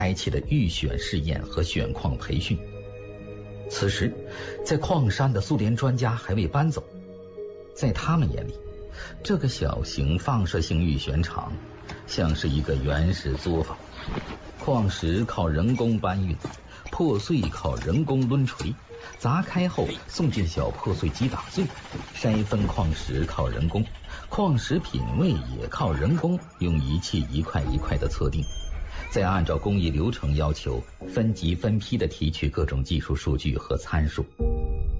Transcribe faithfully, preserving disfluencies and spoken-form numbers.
开启了预选试验和选矿培训。此时，在矿山的苏联专家还未搬走，在他们眼里，这个小型放射性预选场像是一个原始作坊，矿石靠人工搬运，破碎靠人工抡锤，砸开后送进小破碎机打碎，筛分矿石靠人工，矿石品位也靠人工用仪器一块一块的测定，再按照工艺流程要求分级分批的提取各种技术数据和参数。